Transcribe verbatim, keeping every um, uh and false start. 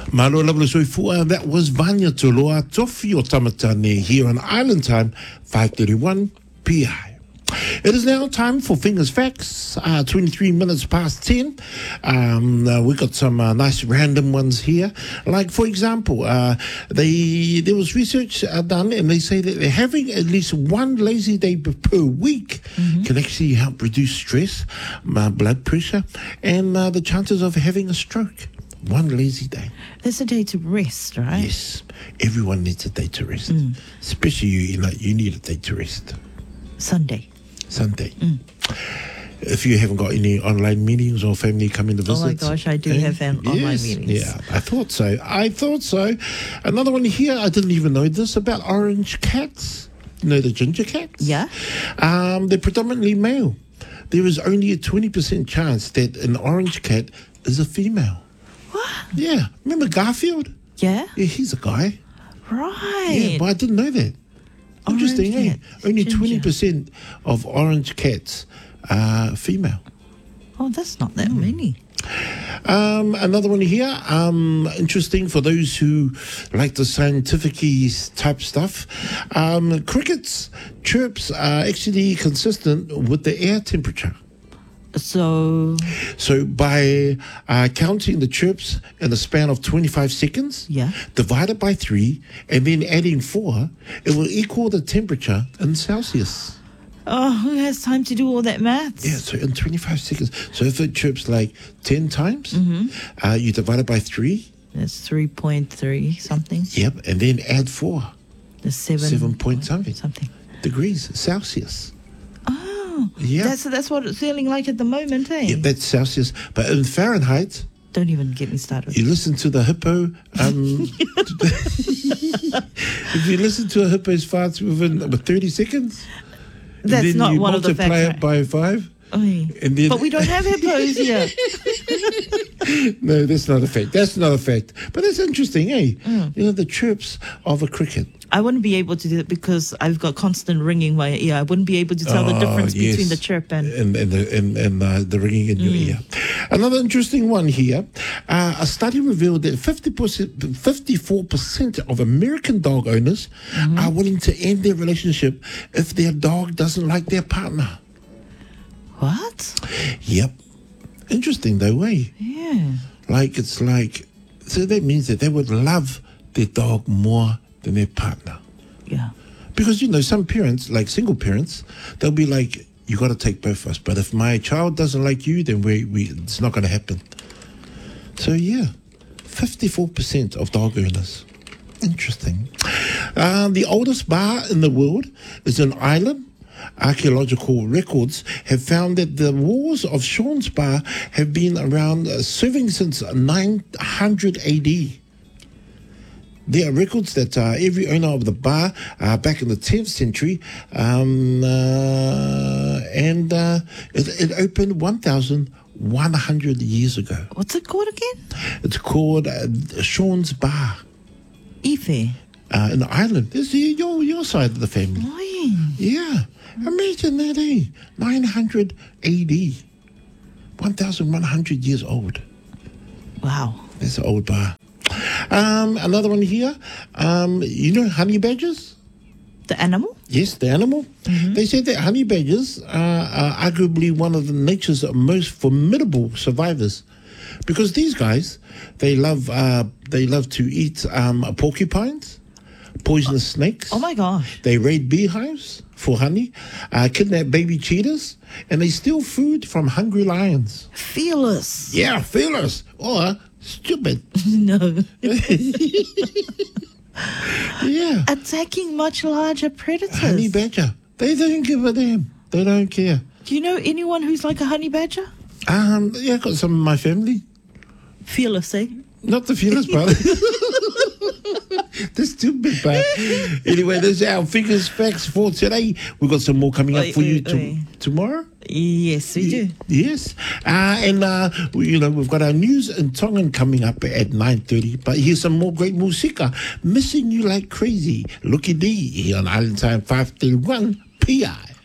Malo labla soifua, that was Vanya Toloa Tofi o Tamatane here on Island Time, five thirty-one P I. It is now time for Fingers Facts, uh, twenty-three minutes past ten. Um, uh, we got some uh, nice random ones here. Like, for example, uh, they there was research uh, done, and they say that having at least one lazy day per week mm-hmm. can actually help reduce stress, uh, blood pressure, and uh, the chances of having a stroke. One lazy day. There's a day to rest, right? Yes. Everyone needs a day to rest. Mm. Especially you, you know, you need a day to rest. Sunday. Sunday. Mm. If you haven't got any online meetings or family coming to visit. Oh my gosh, I do eh? have an yes, online meetings. Yeah, I thought so. I thought so. Another one here, I didn't even know this, about orange cats. You know the ginger cats? Yeah. Um, they're predominantly male. There is only a twenty percent chance that an orange cat is a female. What? Yeah. Remember Garfield? Yeah? Yeah, he's a guy. Right. Yeah, but I didn't know that. Orange Interesting, eh? cat, Only ginger. twenty percent of orange cats are female. Oh, that's not that mm. many. Um, another one here, um, interesting for those who like the scientific-y type stuff. Um, crickets, chirps are actually consistent with the air temperature. So, so by uh, counting the chirps in a span of twenty-five seconds, yeah, divided by three, and then adding four, it will equal the temperature in Celsius. Oh, who has time to do all that maths? Yeah, so in twenty-five seconds. So if it chirps like ten times, mm-hmm. uh, you divide it by three. That's three point three something. Yep, and then add four. That's seven. Seven point something. Something. Degrees Celsius. Oh, yeah. That's that's what it's feeling like at the moment, eh? Yeah, that's Celsius. But in Fahrenheit. Don't even get me started. You listen to the hippo. Um, if you listen to a hippo's farts within about thirty seconds. That's not one of the facts. Multiply it by five. Oy. And then but we don't have hippos here. No, that's not a fact. That's not a fact. But that's interesting, eh? Mm. You know, the chirps of a cricket. I wouldn't be able to do it because I've got constant ringing my ear. I wouldn't be able to tell oh, the difference yes. between the chirp and... And, and, the, and, and uh, the ringing in mm. your ear. Another interesting one here. Uh, a study revealed that fifty percent, fifty-four percent of American dog owners mm-hmm. are willing to end their relationship if their dog doesn't like their partner. What? Yep. Interesting though, eh? Yeah. Like, it's like... So that means that they would love their dog more than their partner. Yeah. Because, you know, some parents, like single parents, they'll be like, you got to take both of us. But if my child doesn't like you, then we, we it's not going to happen. So, yeah, fifty-four percent of dog owners. Interesting. Uh, the oldest bar in the world is an island. Archaeological records have found that the walls of Sean's Bar have been around uh, serving since nine hundred A D. There are records that uh, every owner of the bar uh, back in the tenth century, um, uh, and uh, it, it opened one thousand one hundred years ago. What's it called again? It's called uh, Sean's Bar. Ife? Uh, in Ireland. This is your, your side of the family. Boy. Yeah. Imagine that, eh? nine hundred A D. one thousand one hundred years old. Wow. That's an old bar. Um, another one here. Um, you know honey badgers? The animal? Yes, the animal. Mm-hmm. They say that honey badgers are, are arguably one of the nature's most formidable survivors, because these guys, they love uh, they love to eat um, porcupines, poisonous oh. snakes. Oh my gosh! They raid beehives for honey, uh, kidnap baby cheetahs, and they steal food from hungry lions. Fearless. Yeah, fearless or stupid. No. Yeah. Attacking much larger predators. Honey badger. They don't give a damn. They don't care. Do you know anyone who's like a honey badger? Um, yeah, I got some in my family. Fearless, eh? Not the fearless part. That's too big, but anyway, those are our Fingers Facts for today. We've got some more coming up oi, for oi, you to, oi. tomorrow. Yes, we do. Yes. Uh, and, uh, we, you know, we've got our news in Tongan coming up at nine thirty. But here's some more great musika. Missing You Like Crazy. Looky D here on Island Time five thirty-one P I.